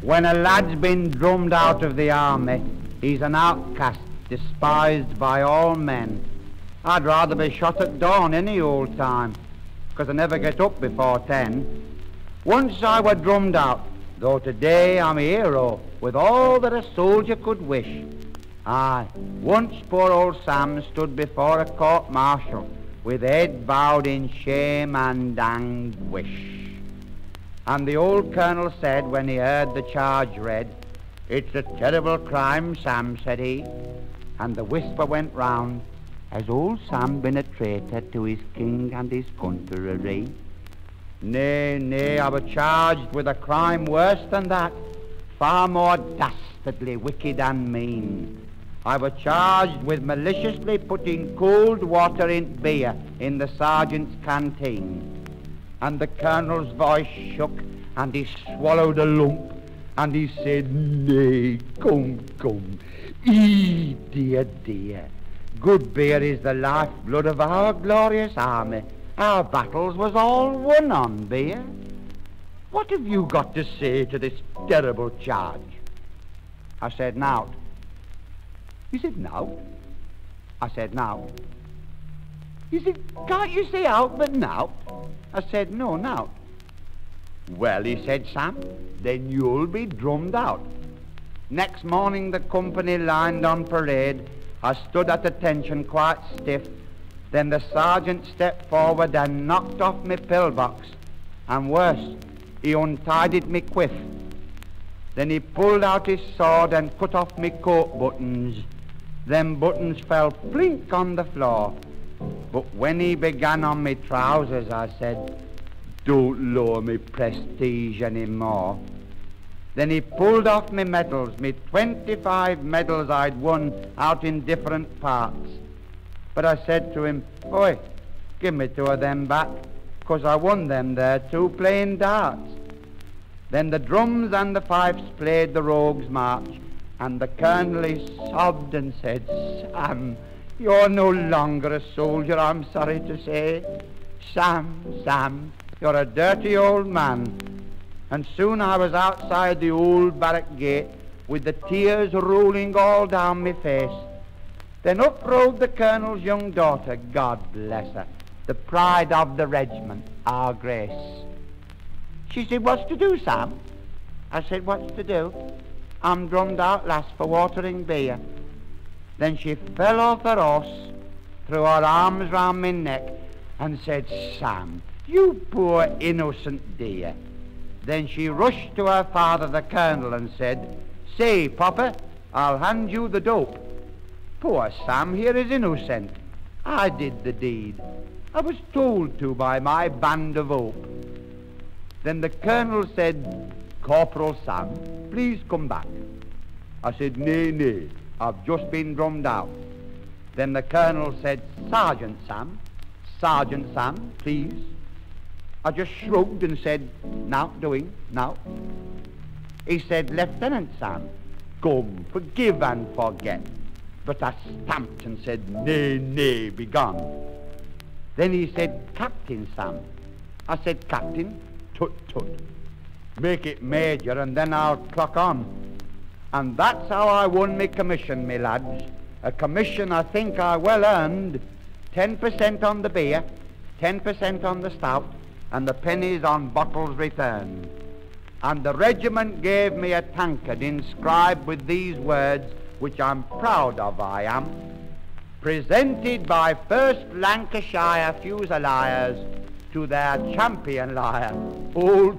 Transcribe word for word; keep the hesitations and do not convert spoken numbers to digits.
When a lad's been drummed out of the army, he's an outcast, despised by all men. I'd rather be shot at dawn any old time, 'cause I never get up before ten. Once I were drummed out, though today I'm a hero, with all that a soldier could wish. Aye, once poor old Sam stood before a court-martial, with head bowed in shame and anguish. And the old colonel said, when he heard the charge read, "It's a terrible crime, Sam," said he. And the whisper went round, "Has old Sam been a traitor to his king and his country?" Nay, nay, I was charged with a crime worse than that, far more dastardly, wicked and mean. I was charged with maliciously putting cold water in beer in the sergeant's canteen. And the colonel's voice shook, and he swallowed a lump, and he said, "Nay, come, come, ee, dear, dear. Good beer is the lifeblood of our glorious army. Our battles was all won on beer. What have you got to say to this terrible charge?" I said, "Nout." He said, "Nout?" I said, "Nout." He said, "Can't you say out but nout?" I said, "No, nout." "Well," he said, "Sam, then you'll be drummed out." Next morning the company lined on parade. I stood at attention quite stiff. Then the sergeant stepped forward and knocked off me pillbox, and worse, he untied me quiff. Then he pulled out his sword and cut off me coat buttons. Them buttons fell plink on the floor. But when he began on me trousers, I said, "Don't lower me prestige any more." Then he pulled off me medals, me twenty-five medals I'd won out in different parts. But I said to him, "Boy, give me two of them back, 'cause I won them there too, playing darts." Then the drums and the fifes played the Rogue's March, and the colonel he sobbed and said, "Sam, you're no longer a soldier, I'm sorry to say. Sam, Sam, you're a dirty old man." And soon I was outside the old barrack gate, with the tears rolling all down my face. Then up rode the colonel's young daughter, God bless her, the pride of the regiment, our Grace. She said, "What's to do, Sam?" I said, "What's to do? I'm drummed out, lass, for watering beer." Then she fell off her horse, threw her arms round my neck, and said, "Sam, you poor innocent dear." Then she rushed to her father, the colonel, and said, "Say, Papa, I'll hand you the dope." Poor Sam here is innocent. I did the deed. I was told to by my band of hope. Then the colonel said, "Corporal Sam, please come back." I said, "Nay, nay, I've just been drummed out." Then the colonel said, "Sergeant Sam, Sergeant Sam, please." I just shrugged and said, "Now doing, now." He said, "Lieutenant Sam, come, forgive and forget." But I stamped and said, "Nay, nay, be gone." Then he said, "Captain Sam." I said, "Captain, tut, tut. Make it major and then I'll clock on." And that's how I won me commission, me lads. A commission I think I well earned. Ten percent on the beer, ten percent on the stout, and the pennies on bottles returned. And the regiment gave me a tankard inscribed with these words, which I'm proud of, I am. "Presented by First Lancashire Fusiliers to their champion liar, Old